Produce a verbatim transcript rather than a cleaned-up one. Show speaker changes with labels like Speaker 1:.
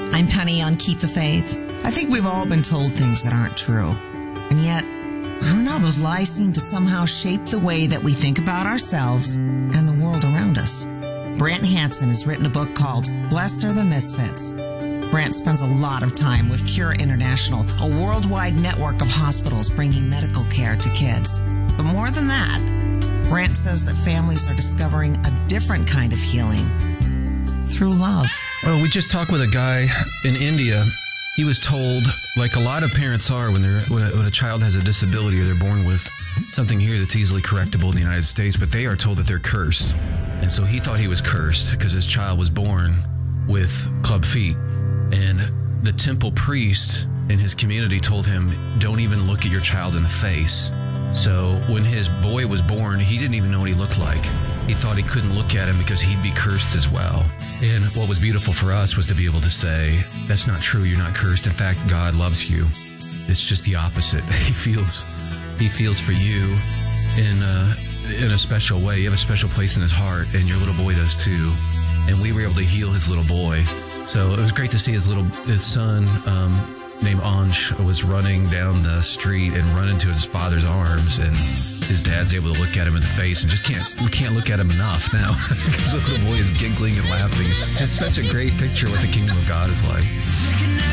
Speaker 1: I'm Penny on Keep the Faith. I think we've all been told things that aren't true. And yet, I don't know, those lies seem to somehow shape the way that we think about ourselves and the world around us. Brant Hansen has written a book called Blessed Are the Misfits. Brant spends a lot of time with Cure International, a worldwide network of hospitals bringing medical care to kids. But more than that, Brant says that families are discovering a different kind of healing through love.
Speaker 2: Well, we just talked with a guy in India. He was told, like a lot of parents are when they're when a, when a child has a disability or they're born with something here that's easily correctable in the United States, but they are told that they're cursed. And so he thought he was cursed because his child was born with club feet. And the temple priest in his community told him, don't even look at your child in the face. So when his boy was born, he didn't even know what he looked like. He thought he couldn't look at him because he'd be cursed as well. And what was beautiful for us was to be able to say, that's not true, you're not cursed. In fact, God loves you. It's just the opposite. He feels he feels for you in a, in a special way. You have a special place in his heart, and your little boy does too. And we were able to heal his little boy. So it was great to see his little his son um, named Anj was running down the street and run into his father's arms, and his dad's able to look at him in the face and just can't can't look at him enough now because the little boy is giggling and laughing. It's just such a great picture of what the kingdom of God is like.